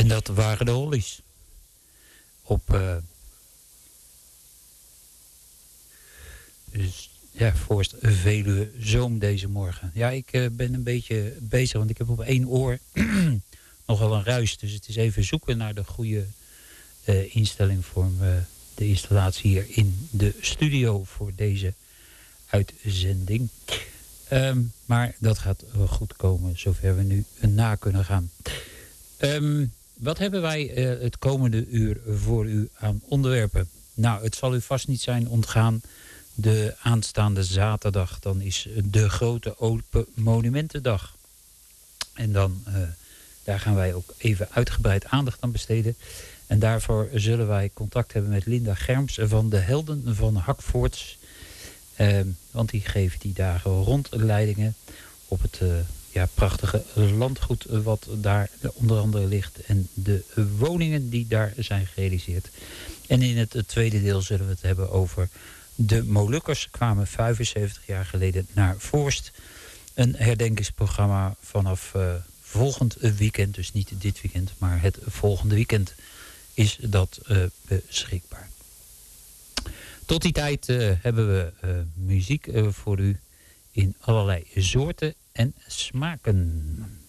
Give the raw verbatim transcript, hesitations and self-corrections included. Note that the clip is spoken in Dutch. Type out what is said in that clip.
En dat waren de Hollies. Op uh, dus, ja, Voorst Veluwe Zoom deze morgen. Ja, ik uh, ben een beetje bezig, want ik heb op één oor nogal een ruis. Dus het is even zoeken naar de goede uh, instelling voor uh, de installatie hier in de studio voor deze uitzending. Um, maar dat gaat wel goed komen, zover we nu na kunnen gaan. Um, wat hebben wij uh, het komende uur voor u aan onderwerpen? Nou, het zal u vast niet zijn ontgaan. De aanstaande zaterdag, dan is de grote Open Monumentendag. En dan, uh, daar gaan wij ook even uitgebreid aandacht aan besteden. En daarvoor zullen wij contact hebben met Linda Germs van de Helden van Hakvoorts. Uh, want die geven die dagen rondleidingen op het uh, ja, prachtige landgoed wat daar onder andere ligt. En de woningen die daar zijn gerealiseerd. En in het, het tweede deel zullen we het hebben over de Molukkers. Kwamen vijfenzeventig jaar geleden naar Voorst. Een herdenkingsprogramma vanaf uh, volgend weekend. Dus niet dit weekend, maar het volgende weekend is dat uh, beschikbaar. Tot die tijd uh, hebben we uh, muziek uh, voor u in allerlei soorten en smaken.